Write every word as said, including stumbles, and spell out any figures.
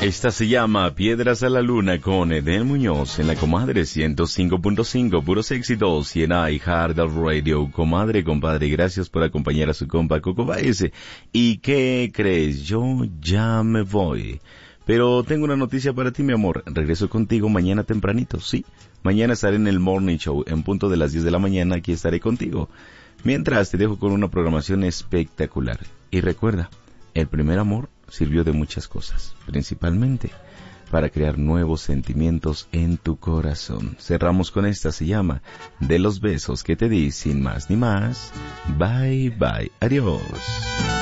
Esta se llama Piedras a la Luna con Edén Muñoz en la Comadre ciento cinco punto cinco, puros éxitos y en iHeart Radio. Comadre, compadre, gracias por acompañar a su compa Coco Baez. ¿Y qué crees? Yo ya me voy. Pero tengo una noticia para ti, mi amor. Regreso contigo mañana tempranito, ¿sí? Mañana estaré en el Morning Show, en punto de las diez de la mañana, aquí estaré contigo. Mientras, te dejo con una programación espectacular. Y recuerda, el primer amor sirvió de muchas cosas, principalmente para crear nuevos sentimientos en tu corazón. Cerramos con esta, se llama De los besos que te di, sin más ni más. Bye, bye, adiós.